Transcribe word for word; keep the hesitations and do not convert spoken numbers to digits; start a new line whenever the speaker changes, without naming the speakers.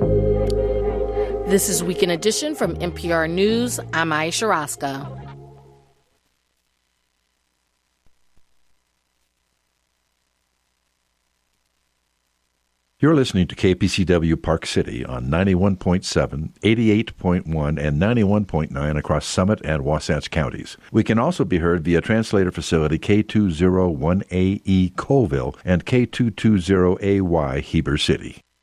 This is Weekend Edition from N P R News. I'm Aisha Roscoe.
You're listening to K P C W Park City on ninety-one point seven, eighty-eight point one, and ninety-one point nine across Summit and Wasatch counties. We can also be heard via translator facility K two oh one A E Colville and K two twenty A Y Heber City.